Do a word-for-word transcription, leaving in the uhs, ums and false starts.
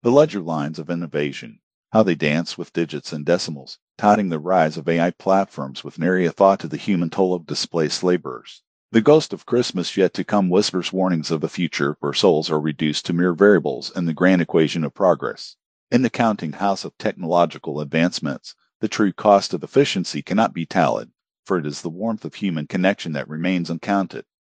The ledger lines of innovation, how they dance with digits and decimals, touting the rise of A I platforms with nary a thought to the human toll of displaced laborers. The ghost of Christmas yet to come whispers warnings of a future where souls are reduced to mere variables in the grand equation of progress. In the counting house of technological advancements, the true cost of efficiency cannot be tallied, for it is the warmth of human connection that remains uncounted.